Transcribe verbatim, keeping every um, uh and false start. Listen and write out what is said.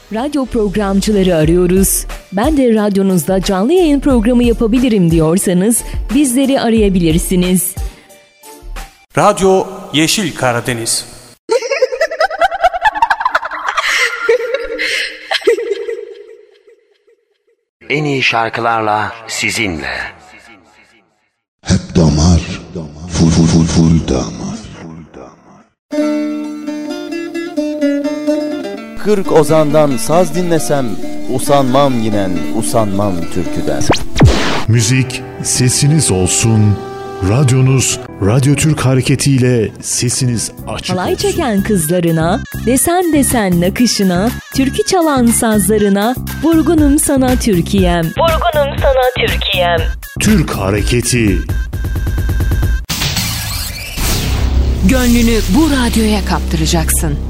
Radyo programcıları arıyoruz. Ben de radyonuzda canlı yayın programı yapabilirim diyorsanız bizleri arayabilirsiniz. Radyo Yeşil Karadeniz. En iyi şarkılarla sizinle. Hep damar, full full full full damar. Kırk ozandan saz dinlesem, usanmam yinen, usanmam türküden. Müzik sesiniz olsun, radyonuz Radyo Türk hareketiyle sesiniz açık Halay olsun. çeken kızlarına, desen desen nakışına, türkü çalan sazlarına, vurgunum sana Türkiye'm. Vurgunum sana Türkiye'm. Türk hareketi. Gönlünü bu radyoya kaptıracaksın.